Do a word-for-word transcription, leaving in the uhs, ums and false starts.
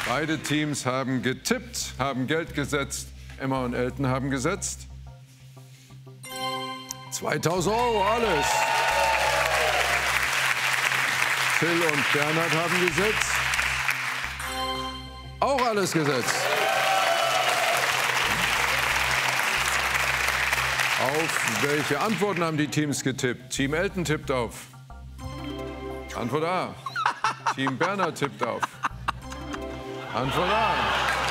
Beide Teams haben getippt, haben Geld gesetzt. Emma und Elton haben gesetzt. zweitausend Euro, alles. Till und Bernhard haben gesetzt. Auch alles gesetzt. Auf welche Antworten haben die Teams getippt? Team Elton tippt auf. Antwort A. Team Bernhard tippt auf. Antwort A.